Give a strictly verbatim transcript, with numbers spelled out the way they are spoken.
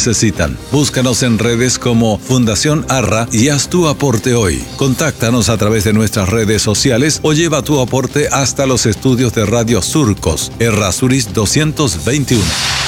necesitan. Búscanos en redes como Fundación Arra y haz tu aporte hoy. Contáctanos a través de nuestras redes sociales o lleva tu aporte hasta los estudios de Radio Surcos, Errázuriz doscientos veintiuno.